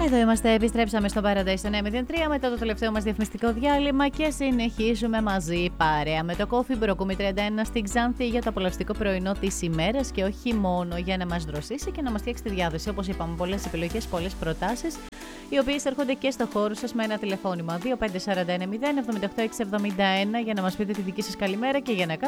Εδώ είμαστε, επιστρέψαμε στο Paradise στο 903 μετά το τελευταίο μας διαφημιστικό διάλειμμα και συνεχίζουμε μαζί παρέα με το Coffee Brew Κουμί 31 στην Ξάνθη για το απολαυστικό πρωινό της ημέρας και όχι μόνο για να μας δροσίσει και να μας φτιάξει τη διάθεση. Όπως είπαμε, πολλές επιλογές, πολλές προτάσεις, οι οποίες έρχονται και στο χώρο σας με ένα τηλεφώνημα 25490 78671 για να μας πείτε τη δική σας καλημέρα και για να